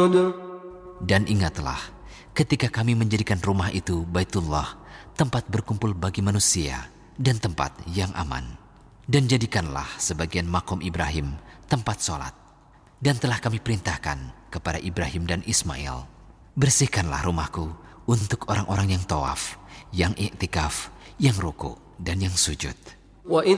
Dan ingatlah ketika kami menjadikan rumah itu Baitullah, tempat berkumpul bagi manusia dan tempat yang aman. Dan jadikanlah sebagian makom Ibrahim tempat sholat. Dan telah kami perintahkan kepada Ibrahim dan Ismail, bersihkanlah rumahku untuk orang-orang yang tawaf, yang iktikaf, yang ruku dan yang sujud. وإذ